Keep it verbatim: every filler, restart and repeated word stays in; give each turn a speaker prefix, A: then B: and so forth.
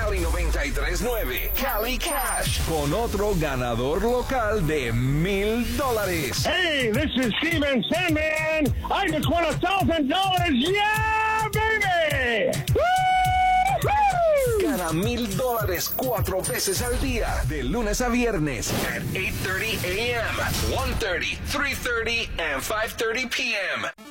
A: Cali noventa y tres punto nueve. Cali Cash. Con otro ganador local de mil dólares.
B: Hey, this is Steven Sandman. I just won a thousand dollars. Yeah, baby. Woo-hoo!
A: Gana mil dólares cuatro veces al día. De lunes a viernes. At eight thirty a.m., one thirty, three thirty, and five thirty p.m.